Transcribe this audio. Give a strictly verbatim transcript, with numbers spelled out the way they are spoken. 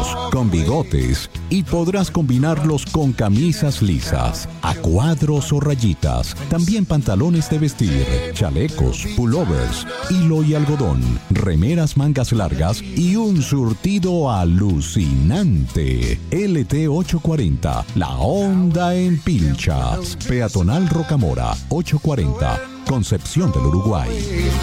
con bigotes y podrás combinarlos con camisas lisas, a cuadros o rayitas, también pantalones de vestir, chalecos, pullovers, hilo y algodón, remeras mangas largas y un surtido alucinante. L T ochocientos cuarenta, la onda en Pilchas. Peatonal Rocamora, ochocientos cuarenta, Concepción del Uruguay.